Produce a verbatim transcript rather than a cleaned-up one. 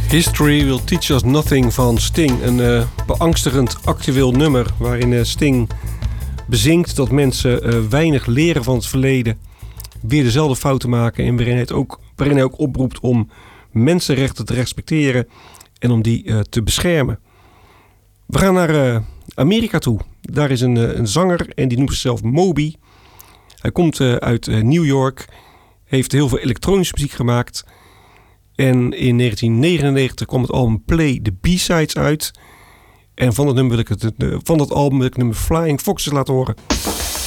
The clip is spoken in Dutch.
History Will Teach Us Nothing van Sting. Een uh, beangstigend actueel nummer waarin uh, Sting bezingt dat mensen uh, weinig leren van het verleden, weer dezelfde fouten maken en waarin hij, het ook, waarin hij ook oproept om mensenrechten te respecteren en om die uh, te beschermen. We gaan naar uh, Amerika toe. Daar is een, uh, een zanger en die noemt zichzelf Moby. Hij komt uh, uit uh, New York, heeft heel veel elektronische muziek gemaakt. En in negentien negenennegentig kwam het album Play the B-Sides uit. En van dat, nummer wil ik het, van dat album wil ik nummer Flying Foxes laten horen.